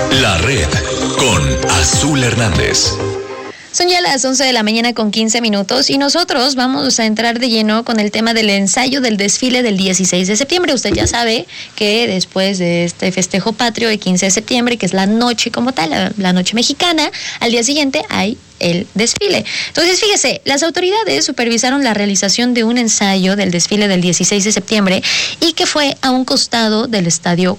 La Red con Azul Hernández. Son ya las 11 de la mañana con 15 minutos y nosotros vamos a entrar de lleno con el tema del ensayo del desfile del 16 de septiembre. Usted ya sabe que después de este festejo patrio de 15 de septiembre, que es la noche como tal, la noche mexicana, al día siguiente hay el desfile. Entonces, fíjese, las autoridades supervisaron la realización de un ensayo del desfile del 16 de septiembre y que fue a un costado del Estadio